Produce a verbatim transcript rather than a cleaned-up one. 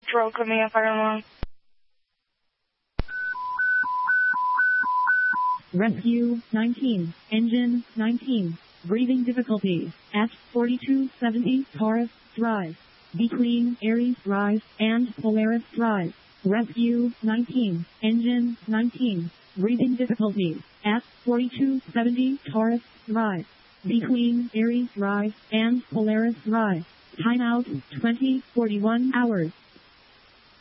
Troll coming fire alarm. Rescue nineteen, engine nineteen, breathing difficulties at forty-two seventy Taurus Drive, between Aries Drive and Polaris Drive. Rescue nineteen, engine nineteen, breathing difficulties at forty-two seventy Taurus Drive, between Aries Drive and Polaris Drive. Timeout twenty forty-one hours.